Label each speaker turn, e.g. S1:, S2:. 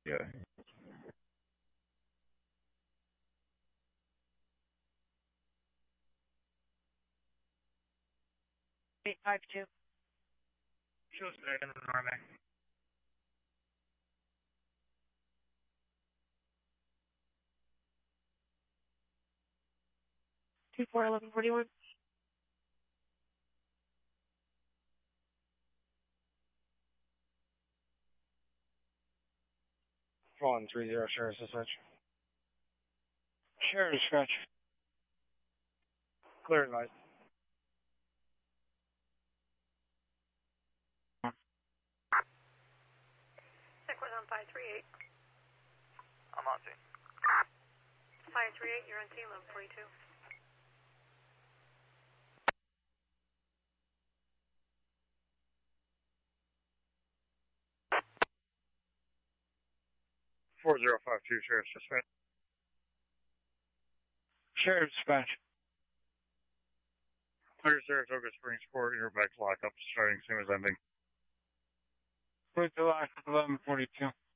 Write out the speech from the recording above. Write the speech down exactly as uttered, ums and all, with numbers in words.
S1: Yeah.
S2: eight five two.
S3: Shows back in the Normac.
S2: two four eleven forty-one.
S4: one three zero, Sheriff's Dispatch.
S3: Sheriff's Dispatch.
S4: Clear advice.
S5: Check was on five three eight.
S6: I'm on scene.
S5: five three eight, you're on T eleven forty-two.
S4: four zero five two, Sheriff's Dispatch.
S3: Sheriff's Dispatch.
S4: Clear Saratoga Springs Court, you're back to lockup, starting same as ending.
S3: Put the lock eleven forty-two.